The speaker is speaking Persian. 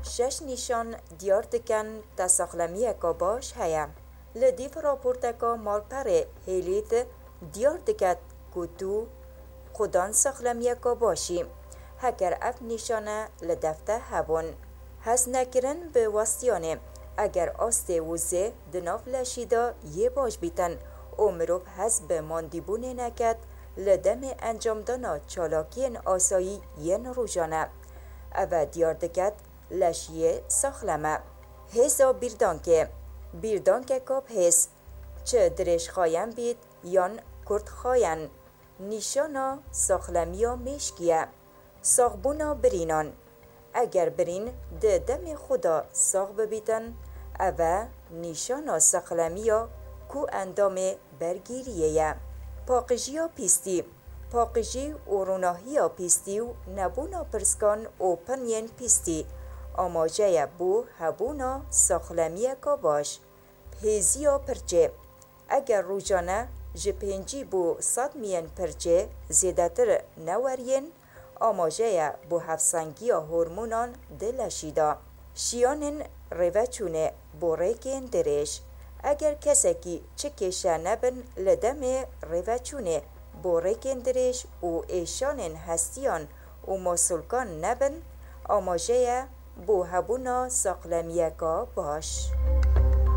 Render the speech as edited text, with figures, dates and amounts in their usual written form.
6 نیشان دیار دکن تا ساخلمیه که باش هیا. لدیف راپورته که مالپره هیلیت دیار دکت که تو خودان ساخلمیه که باشی. هکر اف نیشانه لدفته هبون. هست نکرن به وستیانه. اگر آسته وزه دناف لشیدا یه باش بیتن او مروف هست به ماندیبونه نکد لدم انجام دانا چالاکین آسایی ین روژانه. او دیار دکت لشیه ساخلمه. هزا بیردانکه کاب هز چه درش خوایم بید یان کرد خواین. نیشانا ساخلمیا میشکیه. ساخبونا برینان. اگر برین ده دم خدا ساخ ببیتن او نیشانا ساخلمیا کو اندام برگیریه. پاقجیا پیستی. پاقجی و روناهیا پیستی و نبونا پرسکان و پنین پیستی. آماجه بو هبونا ساخلمیه که باش. پیزیا پرچه. اگر روزانه جپنجی بو 100 میلیون پرچه زیادتر نورین آماجه بو هفسنگیا هورمونان دلشیدا. شیانن روچونه بو ریکین درش. اگر کسکی چکشه نبن لدم روچونه بو ریکین درش و ایشانن هستیان و مسلکان نبن آماجه بو هبونا ساقلمیه که باش.